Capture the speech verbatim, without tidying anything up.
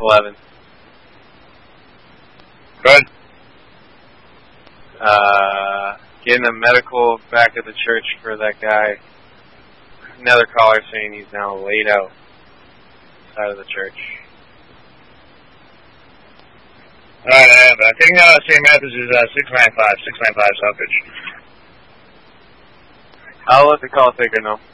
eleven. Good. Uh, getting a medical back at the church for that guy. Another caller saying he's now laid out out of the church. Alright, I, I think uh, Saint Matthew's is uh, six nine five, six nine five Southbridge. I'll let the call taker know.